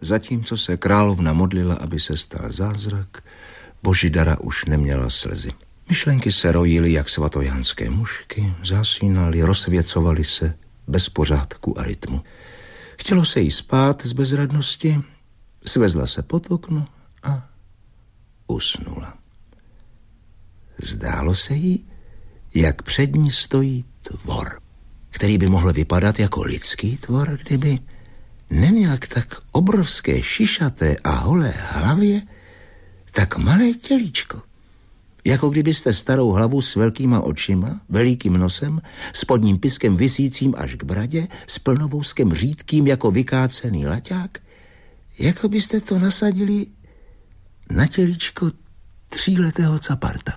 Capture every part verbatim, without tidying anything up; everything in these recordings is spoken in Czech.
Zatímco se královna modlila, aby se stal zázrak, Božidara už neměla slzy. Myšlenky se rojily jak svatojanské mušky, zasínaly, rozsvěcovaly se bez pořádku a rytmu. Chtělo se jí spát z bezradnosti, svezla se pod okno a usnula. Zdálo se jí, jak před ní stojí tvor, který by mohl vypadat jako lidský tvor, kdyby neměl k tak obrovské šišaté a holé hlavě tak malé tělíčko. Jako kdybyste starou hlavu s velkýma očima, velikým nosem, spodním piskem visícím až k bradě, s plnovouskem řídkým jako vykácený laťák, jako byste to nasadili na tělíčko tříletého caparta.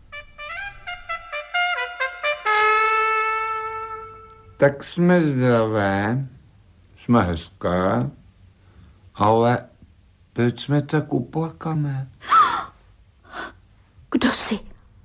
Tak jsme zdravé, jsme hezké, ale proč jsme tak uplakané? Kdo jsi?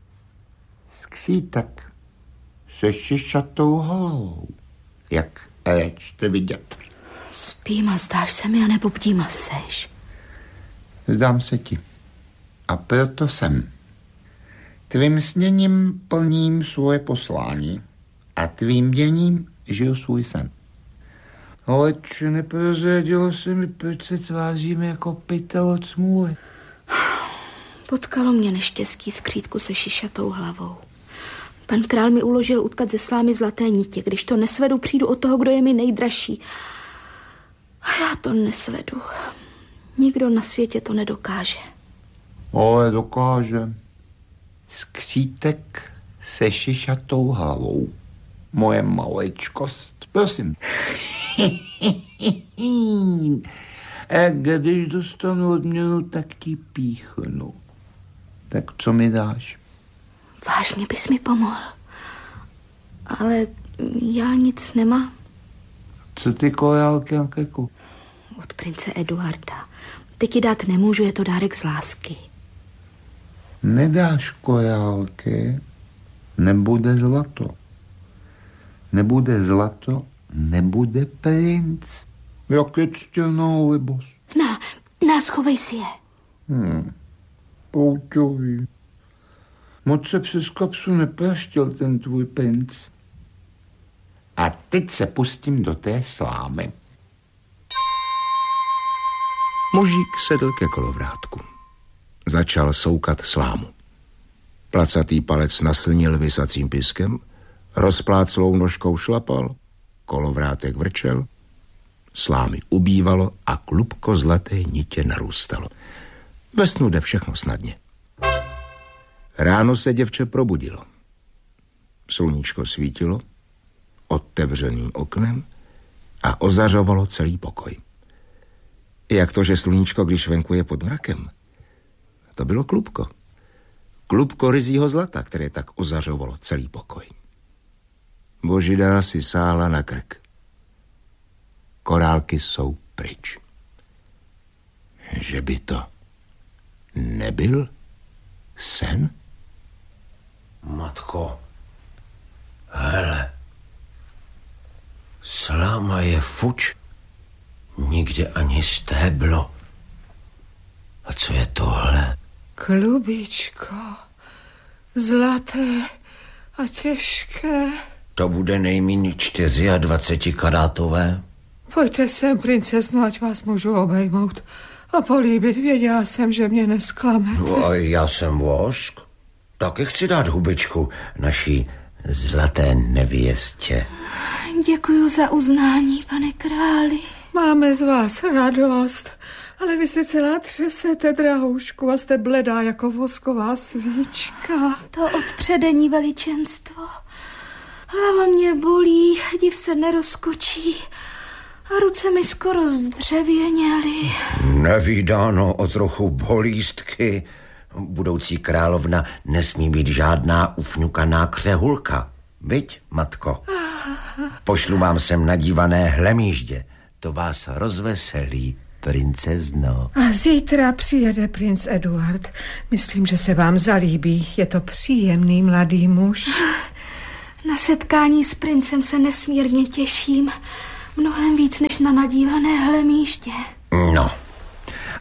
Skřítek se šišatou hlavou, jak léčte vidět. Spím a zdáš se mi, anebo bdím a seš? Zdám se ti. A proto jsem. Tvým sněním plním svoje poslání a tvým děním žiju svůj sen. Aleč neprozradilo se mi, proč se tváříme jako pytel od smůly. Potkalo mě neštěstí skřítku se šišatou hlavou. Pan král mi uložil utkat ze slámy zlaté nitě. Když to nesvedu, přijdu od toho, kdo je mi nejdražší. A já to nesvedu. Nikdo na světě to nedokáže. Ale dokáže. Skřítek se šišatou hlavou. Moje maličkost. Prosím. A když dostanu odměnu, tak ti píchnu. Tak co mi dáš? Vážně bys mi pomohl. Ale já nic nemám. Co ty korálky na krku? Od prince Eduarda. Teď ti dát nemůžu, je to dárek z lásky. Nedáš korálky, nebude zlato. Nebude zlato, nebude princ. Jak je ctěnou libos. Na, na, schovej si je. Hmm, pouťový. Moc se přes kapsu nepraštil ten tvůj princ. A teď se pustím do té slámy. Mužík sedl ke kolovrátku. Začal soukat slámu. Placatý palec naslnil visacím piskem, rozpláclou nožkou šlapal, kolovrátek vrčel, slámy ubývalo a klubko zlaté nitě narůstalo. Ve snu jde všechno snadně. Ráno se děvče probudilo. Sluníčko svítilo otevřeným oknem a ozařovalo celý pokoj. Jak to, že sluníčko, když venku je pod mrakem? To bylo klubko. Klubko ryzího zlata, které tak ozařovalo celý pokoj. Božidara si sáhla na krk. Korálky jsou pryč. Že by to nebyl sen? Matko, hele, sláma je fuč, nikde ani stéblo. A co je tohle? Klubičko, zlaté a těžké. To bude nejméně dvacet karátové. Pojďte sem, princezno, ať vás můžu obejmout a políbit. Věděla jsem, že mě nesklamete. No a já jsem vosk. Taky chci dát hubičku naší zlaté nevěstě. Děkuju za uznání, pane králi. Máme z vás radost, ale vy se celá třesete, drahoušku, a jste bledá jako vosková svíčka. To odpředení veličenstvo. Hlava mě bolí, div se nerozkočí a ruce mi skoro zdřevěněly. Nevídáno o trochu bolístky. Budoucí královna nesmí být žádná ufňukaná křehulka. Viď, matko? Pošlu vám sem nadívané hlemíždě. To vás rozveselí, princezno. A zítra přijede princ Eduard. Myslím, že se vám zalíbí. Je to příjemný mladý muž. Na setkání s princem se nesmírně těším. Mnohem víc než na nadívané hlemíždě. No,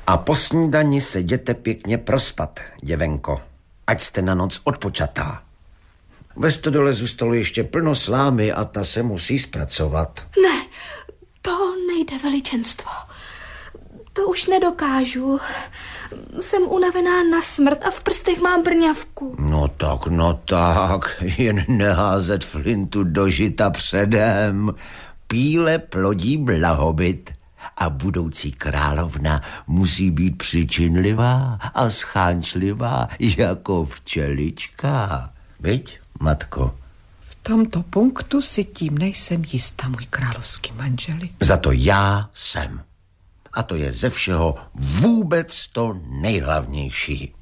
A po snídani se jděte pěkně prospat, děvenko, ať jste na noc odpočatá. Ve stodole zůstalo ještě plno slámy a ta se musí zpracovat. Ne, to nejde, veličenstvo. To už nedokážu. Jsem unavená na smrt a v prstech mám brňavku. No tak, no tak, jen neházet flintu do žita předem. Píle plodí blahobyt a budoucí královna musí být přičinlivá a schánčlivá jako včelička. Viď, matko? V tomto punktu si tím nejsem jistá, můj královský manželi. Za to já jsem. A to je ze všeho vůbec to nejhlavnější.